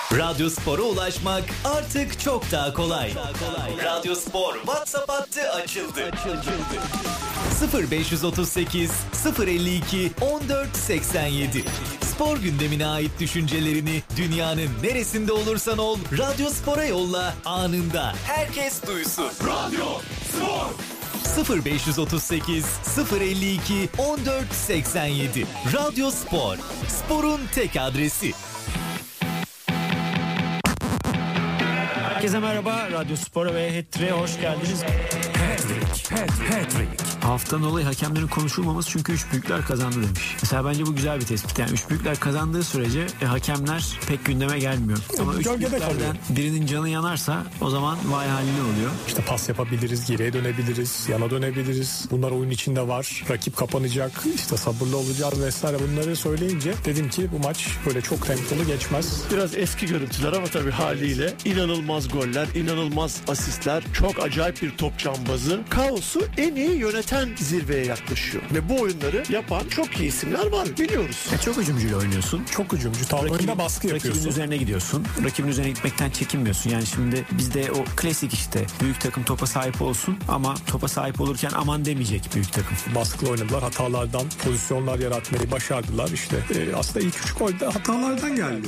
Radyo Spor'a ulaşmak artık çok daha kolay. Radyo Spor WhatsApp hattı açıldı. 0538 052 1487. Spor gündemine ait düşüncelerini dünyanın neresinde olursan ol Radyo Spor'a yolla, anında herkes duysun. Radyo Spor 0538 052 1487. Radyo Spor, sporun tek adresi. Herkese merhaba, Radyo Spor'a ve Hat-Trick'e hoş geldiniz. Hat-Trick. Haftanın olayı hakemlerin konuşulmaması, çünkü üç büyükler kazandı demiş. Mesela bence bu güzel bir tespit. Yani üç büyükler kazandığı sürece hakemler pek gündeme gelmiyor. Ama üç büyüklerden birinin canı yanarsa o zaman vay haline oluyor. İşte pas yapabiliriz, geriye dönebiliriz, yana dönebiliriz. Bunlar oyun içinde var. Rakip kapanacak, işte sabırlı olacağız vesaire, bunları söyleyince dedim ki bu maç böyle çok tempolu geçmez. Biraz eski görüntüler ama tabii haliyle inanılmaz goller, inanılmaz asistler, çok acayip bir top cambazı. Kaosu en iyi yöneten zirveye yaklaşıyor. Ve bu oyunları yapan çok iyi isimler var, biliyoruz. Çok hücumcuyla oynuyorsun. Çok hücumcu. Oyunda baskı yapıyorsun. Rakibin üzerine gidiyorsun. Rakibin üzerine gitmekten çekinmiyorsun. Yani şimdi bizde o klasik işte büyük takım topa sahip olsun ama topa sahip olurken aman demeyecek büyük takım. Baskılı oynadılar. Hatalardan pozisyonlar yaratmayı başardılar. İşte aslında ilk 3 gol de hatalardan geldi.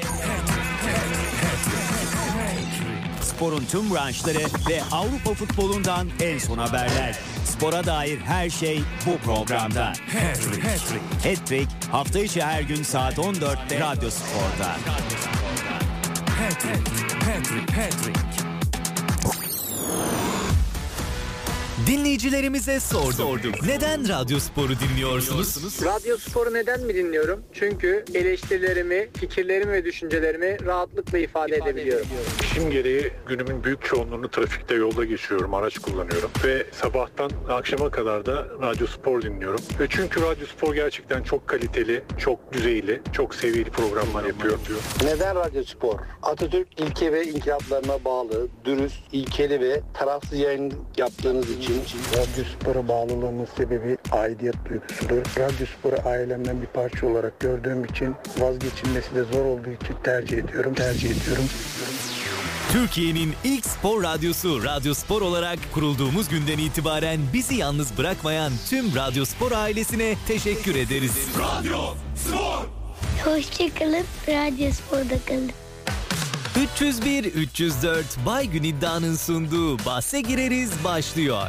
Sporun tüm branşları ve Avrupa futbolundan en son haberler. Spora dair her şey bu programda. Hat-Trick hafta içi her gün saat 14'te Radyo Spor'da. Hat-Trick. Dinleyicilerimize sorduk. Neden Radyo Spor'u dinliyorsunuz? Radyo Spor'u neden mi dinliyorum? Çünkü eleştirilerimi, fikirlerimi ve düşüncelerimi rahatlıkla ifade edebiliyorum. İşim gereği günümün büyük çoğunluğunu trafikte, yolda geçiriyorum, araç kullanıyorum. Ve sabahtan akşama kadar da Radyo Spor dinliyorum. Ve çünkü Radyo Spor gerçekten çok kaliteli, çok düzeyli, çok seviyeli programlar yapıyor. Neden Radyo Spor? Atatürk ilke ve inkılaplarına bağlı, dürüst, ilkeli ve tarafsız yayın yaptığınız için Radyo Spor'a bağlılığımın sebebi aidiyet duygusudur. Radyo Spor'u ailemden bir parça olarak gördüğüm için, vazgeçilmesi de zor olduğu için tercih ediyorum. Türkiye'nin ilk spor radyosu Radyo Spor olarak kurulduğumuz günden itibaren bizi yalnız bırakmayan tüm Radyo Spor ailesine teşekkür ederiz. Radyo Spor! Hoşçakalın, Radyo Spor'da kalın. 301-304 Baygün İddia'nın sunduğu Bahse Gireriz başlıyor.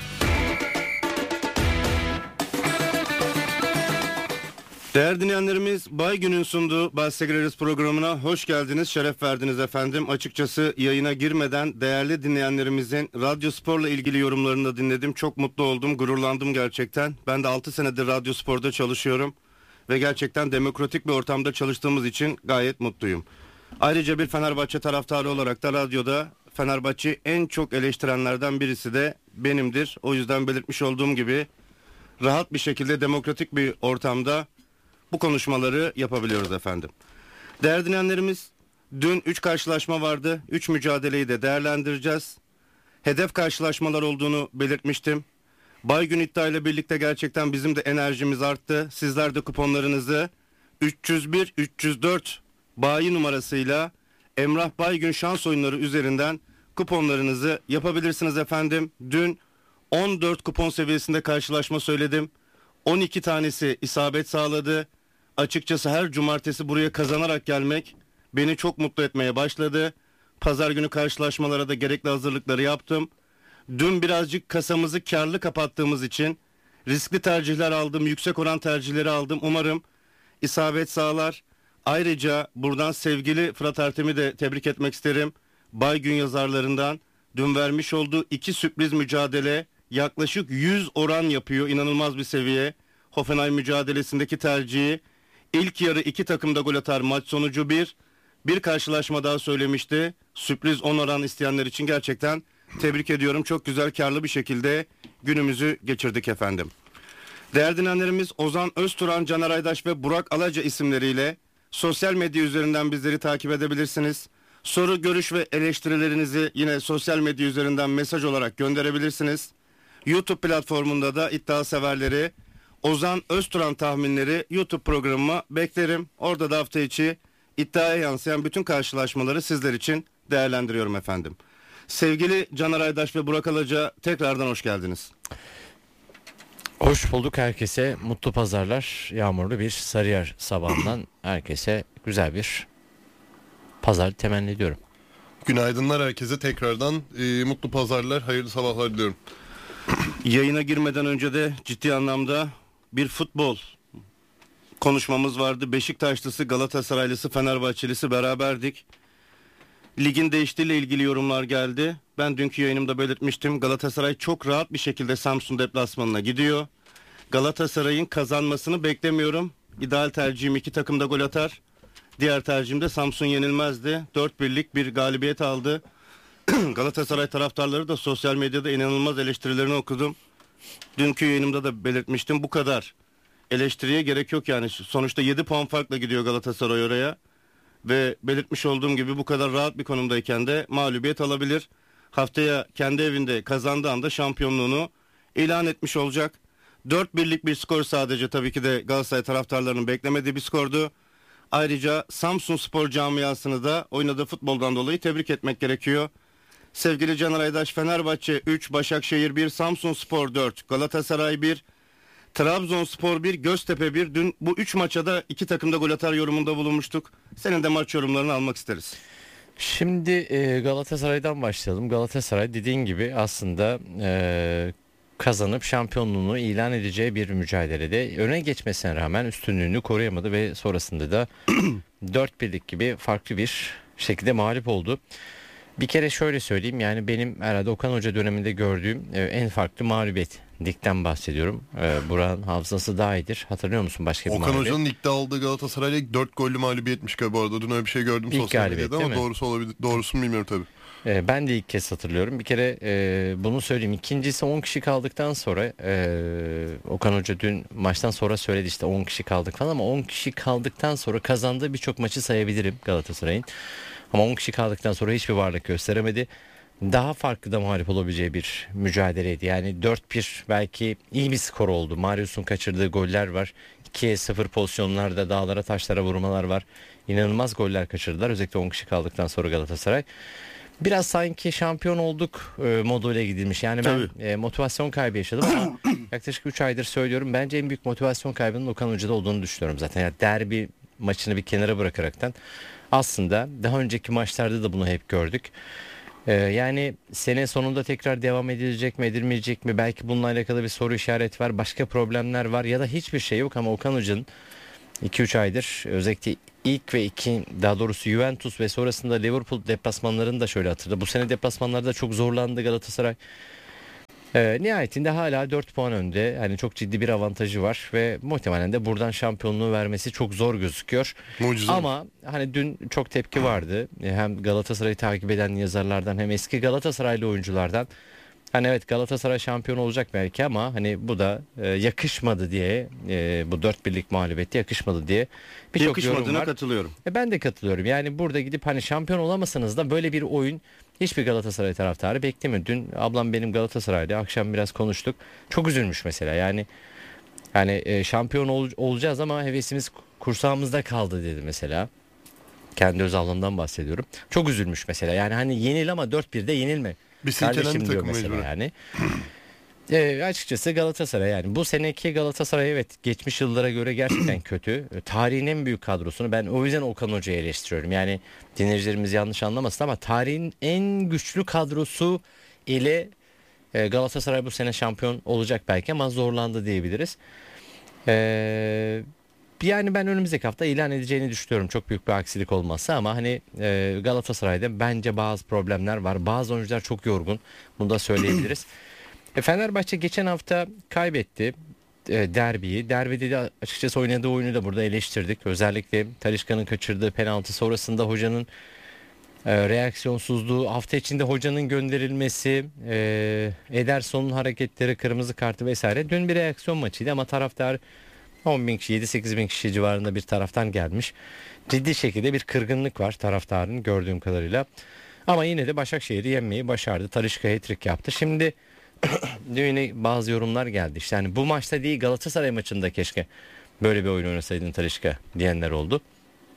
Değerli dinleyenlerimiz, Baygün'ün sunduğu Bahse Gireriz programına hoş geldiniz, şeref verdiniz efendim. Açıkçası yayına girmeden değerli dinleyenlerimizin Radyo Spor'la ilgili yorumlarını da dinledim. Çok mutlu oldum, gururlandım gerçekten. Ben de 6 senedir Radyo Spor'da çalışıyorum ve gerçekten demokratik bir ortamda çalıştığımız için gayet mutluyum. Ayrıca bir Fenerbahçe taraftarı olarak da radyoda Fenerbahçe'yi en çok eleştirenlerden birisi de benimdir. O yüzden belirtmiş olduğum gibi rahat bir şekilde demokratik bir ortamda bu konuşmaları yapabiliyoruz efendim. Değerli dinleyenlerimiz, dün 3 karşılaşma vardı. 3 mücadeleyi de değerlendireceğiz. Hedef karşılaşmalar olduğunu belirtmiştim. Baygün iddia ile birlikte gerçekten bizim de enerjimiz arttı. Sizler de kuponlarınızı 301-304 bayi numarasıyla Emrah Baygün şans oyunları üzerinden kuponlarınızı yapabilirsiniz efendim. Dün 14 kupon seviyesinde karşılaşma söyledim. 12 tanesi isabet sağladı. Açıkçası her cumartesi buraya kazanarak gelmek beni çok mutlu etmeye başladı. Pazar günü karşılaşmalara da gerekli hazırlıkları yaptım. Dün birazcık kasamızı karlı kapattığımız için riskli tercihler aldım, yüksek oran tercihleri aldım. Umarım isabet sağlar. Ayrıca buradan sevgili Fırat Ertem'i de tebrik etmek isterim. Baygün yazarlarından dün vermiş olduğu 2 sürpriz mücadele yaklaşık 100 oran yapıyor. İnanılmaz bir seviye. Hoffenheim mücadelesindeki tercihi, ilk yarı 2 takım da gol atar, maç sonucu 1. Bir karşılaşma daha söylemişti. Sürpriz 10 oran isteyenler için gerçekten tebrik ediyorum. Çok güzel, karlı bir şekilde günümüzü geçirdik efendim. Değerli dinleyenlerimiz, Ozan Özturan, Caner Aydaş ve Burak Alaca isimleriyle sosyal medya üzerinden bizleri takip edebilirsiniz. Soru, görüş ve eleştirilerinizi yine sosyal medya üzerinden mesaj olarak gönderebilirsiniz. YouTube platformunda da iddia severleri Ozan Özturan tahminleri YouTube programıma beklerim. Orada da hafta içi iddiaya yansıyan bütün karşılaşmaları sizler için değerlendiriyorum efendim. Sevgili Caner Aydaş ve Burak Alaca, tekrardan hoş geldiniz. Hoş bulduk herkese. Mutlu pazarlar. Yağmurlu bir Sarıyer sabahından herkese güzel bir pazar temenni ediyorum. Günaydınlar herkese tekrardan. Mutlu pazarlar, hayırlı sabahlar diliyorum. Yayına girmeden önce de ciddi anlamda bir futbol konuşmamız vardı. Beşiktaşlısı, Galatasaraylısı, Fenerbahçelisi beraberdik. Ligin değiştiğiyle ilgili yorumlar geldi. Ben dünkü yayınımda belirtmiştim. Galatasaray çok rahat bir şekilde Samsun deplasmanına gidiyor. Galatasaray'ın kazanmasını beklemiyorum. İdeal tercihim 2 takım da gol atar. Diğer tercihim de Samsun yenilmezdi. 4-1'lik bir galibiyet aldı. Galatasaray taraftarları da sosyal medyada inanılmaz eleştirilerini okudum. Dünkü yayınımda da belirtmiştim. Bu kadar eleştiriye gerek yok yani. Sonuçta 7 puan farkla gidiyor Galatasaray oraya. Ve belirtmiş olduğum gibi bu kadar rahat bir konumdayken de mağlubiyet alabilir. Haftaya kendi evinde kazandığı anda şampiyonluğunu ilan etmiş olacak. 4-1'lik bir skor sadece, tabii ki de Galatasaray taraftarlarının beklemediği bir skordu. Ayrıca Samsunspor camiasını da oynadığı futboldan dolayı tebrik etmek gerekiyor. Sevgili Caner Aydaş, Fenerbahçe 3, Başakşehir 1, Samsunspor 4, Galatasaray 1, Trabzonspor 1, Göztepe 1. Dün bu 3 maça da 2 takımda gol atar yorumunda bulunmuştuk. Senin de maç yorumlarını almak isteriz. Şimdi Galatasaray'dan başlayalım. Galatasaray dediğin gibi aslında kazanıp şampiyonluğunu ilan edeceği bir mücadelede öne geçmesine rağmen üstünlüğünü koruyamadı ve sonrasında da 4-1'lik gibi farklı bir şekilde mağlup oldu. Bir kere şöyle söyleyeyim, yani benim herhalde Okan Hoca döneminde gördüğüm en farklı mağlubiyet. Ligden bahsediyorum. Buranın hafızası daha iyidir. Hatırlıyor musun başka bir mağlubiyet? Okan Hoca'nın ligde aldığı Galatasaray'la 4 gollü mağlubiyetmiş galiba orada. Dün öyle bir şey gördüm sosyal medyada ama doğrusu olabilir. Doğrusunu bilmiyorum tabii. Ben de ilk kez hatırlıyorum. Bir kere bunu söyleyeyim. İkincisi 10 kişi kaldıktan sonra Okan Hoca dün maçtan sonra söyledi işte 10 kişi kaldık falan, ama 10 kişi kaldıktan sonra kazandığı birçok maçı sayabilirim Galatasaray'ın. Ama 10 kişi kaldıktan sonra hiçbir varlık gösteremedi. Daha farklı da mağlup olabileceği bir mücadeleydi. Yani 4-1 belki iyi bir skor oldu. Marius'un kaçırdığı goller var. 2-0 pozisyonlarda dağlara taşlara vurmalar var. İnanılmaz goller kaçırdılar. Özellikle 10 kişi kaldıktan sonra Galatasaray. Biraz sanki şampiyon olduk moduyla gidilmiş. Yani ben motivasyon kaybı yaşadım ama yaklaşık 3 aydır söylüyorum. Bence en büyük motivasyon kaybının Okan Hoca'da olduğunu düşünüyorum zaten. Yani derbi maçını bir kenara bırakaraktan aslında daha önceki maçlarda da bunu hep gördük. Yani sene sonunda tekrar devam edilecek mi edilmeyecek mi, belki bununla alakalı bir soru işareti var, başka problemler var ya da hiçbir şey yok, ama Okan Hoca'nın 2-3 aydır özellikle ilk ve daha doğrusu Juventus ve sonrasında Liverpool deplasmanlarını da şöyle hatırla. Bu sene deplasmanlarda çok zorlandı Galatasaray. Nihayetinde hala 4 puan önde. Yani çok ciddi bir avantajı var ve muhtemelen de buradan şampiyonluğu vermesi çok zor gözüküyor. Mucize. Ama hani dün çok tepki vardı. Hem Galatasaray'ı takip eden yazarlardan hem eski Galatasaraylı oyunculardan. Hani evet Galatasaray şampiyon olacak belki ama hani bu da yakışmadı diye, bu 4-1'lik mağlubiyeti yakışmadı diye birçok yorum var. Katılıyorum. Ben de katılıyorum. Yani burada gidip hani şampiyon olamasanız da böyle bir oyun hiçbir Galatasaray taraftarı beklemiyor. Dün ablam benim Galatasaray'da, akşam biraz konuştuk. Çok üzülmüş mesela. Yani şampiyon olacağız ama hevesimiz kursağımızda kaldı dedi mesela. Kendi öz ablamdan bahsediyorum. Çok üzülmüş mesela. Yani hani yenil ama 4-1'de yenilme. Bir silkelen diyor mesela yani. Açıkçası Galatasaray, yani bu seneki Galatasaray evet geçmiş yıllara göre gerçekten kötü. Tarihin en büyük kadrosunu, ben o yüzden Okan Hoca'yı eleştiriyorum. Yani dinleyicilerimiz yanlış anlamasın ama tarihin en güçlü kadrosu ile Galatasaray bu sene şampiyon olacak belki ama zorlandı diyebiliriz. Yani ben önümüzdeki hafta ilan edeceğini düşünüyorum, çok büyük bir aksilik olmazsa, ama hani Galatasaray'da bence bazı problemler var. Bazı oyuncular çok yorgun, bunu da söyleyebiliriz. Fenerbahçe geçen hafta kaybetti derbiyi. Derbide de açıkçası oynadığı oyunu da burada eleştirdik. Özellikle Talisca'nın kaçırdığı penaltı sonrasında hocanın reaksiyonsuzluğu, hafta içinde hocanın gönderilmesi, Ederson'un hareketleri, kırmızı kartı vesaire. Dün bir reaksiyon maçıydı ama taraftar 10.000 kişi, 7-8 bin kişi civarında bir taraftan gelmiş. Ciddi şekilde bir kırgınlık var taraftarın gördüğüm kadarıyla. Ama yine de Başakşehir'i yenmeyi başardı. Talisca hat-trick yaptı. Şimdi dün bazı yorumlar geldi. İşte yani bu maçta değil Galatasaray maçında keşke böyle bir oyun oynasaydın Talisca diyenler oldu.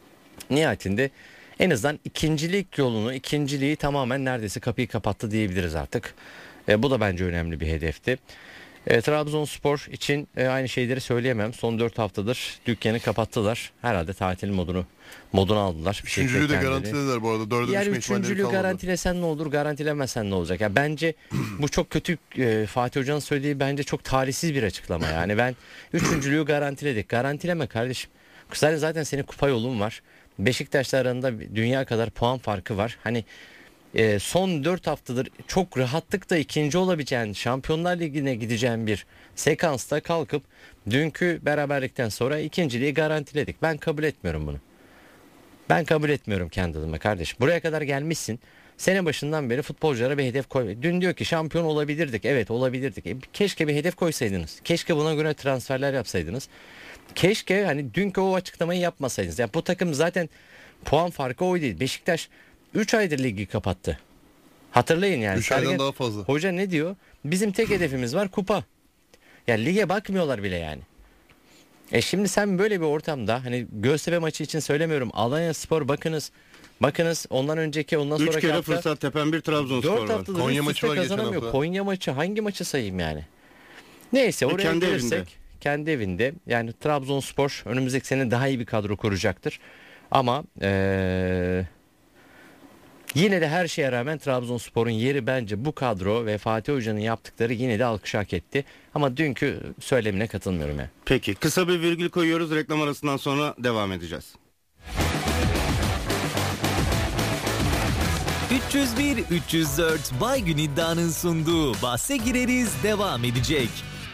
nihayetinde en azından ikinciliği tamamen neredeyse kapıyı kapattı diyebiliriz artık. Bu da bence önemli bir hedefti. Trabzonspor için aynı şeyleri söyleyemem. Son 4 haftadır dükkanı kapattılar. Herhalde tatil modunu aldılar. Üçüncülüğü de garantilediler bu arada. 4'e yani düşme ihtimalleri kalmadı. Üçüncülüğü garantilesen ne olur, garantilemesen ne olacak? Yani bence bu çok kötü. Fatih Hoca'nın söylediği bence çok talihsiz bir açıklama. Yani ben üçüncülüğü garantiledik. Garantileme kardeşim. Zaten senin kupa yolun var. Beşiktaş'la arasında dünya kadar puan farkı var. Hani son 4 haftadır çok rahatlıkla ikinci olabileceğin, Şampiyonlar Ligi'ne gideceğin bir sekansta kalkıp dünkü beraberlikten sonra ikinciliği garantiledik. Ben kabul etmiyorum bunu. Ben kabul etmiyorum kendi adıma kardeşim. Buraya kadar gelmişsin. Sene başından beri futbolculara bir hedef koy. Dün diyor ki şampiyon olabilirdik. Evet, olabilirdik. Keşke bir hedef koysaydınız. Keşke buna göre transferler yapsaydınız. Keşke hani dünkü o açıklamayı yapmasaydınız. Yani bu takım zaten puan farkı o değil. Beşiktaş 3 aydır ligi kapattı. Hatırlayın yani. 3 aydan daha fazla. Hoca ne diyor? Bizim tek hedefimiz var, kupa. Yani lige bakmıyorlar bile yani. Şimdi sen böyle bir ortamda, hani Göztepe maçı için söylemiyorum. Alanyaspor bakınız ondan sonraki 3 kere hafta, fırsat tepen bir Trabzonspor var. Konya maçı var geçen hafta. Konya maçı, hangi maçı sayayım yani? Neyse, oraya gelirsek kendi evinde. Yani Trabzonspor önümüzdeki sene daha iyi bir kadro kuracaktır. Ama yine de her şeye rağmen Trabzonspor'un yeri bence bu kadro ve Fatih Hoca'nın yaptıkları yine de alkış hak etti. Ama dünkü söylemine katılmıyorum yani. Peki, kısa bir virgül koyuyoruz. Reklam arasından sonra devam edeceğiz. 301-304 Baygün iddianın sunduğu Bahse Gireriz devam edecek.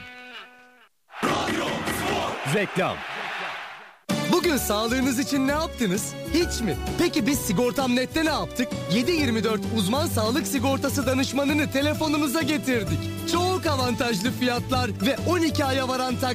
Reklam. Bugün sağlığınız için ne yaptınız? Hiç mi? Peki biz Sigortam.net'te ne yaptık? 7/24 uzman sağlık sigortası danışmanını telefonumuza getirdik. Çok avantajlı fiyatlar ve 12 aya varan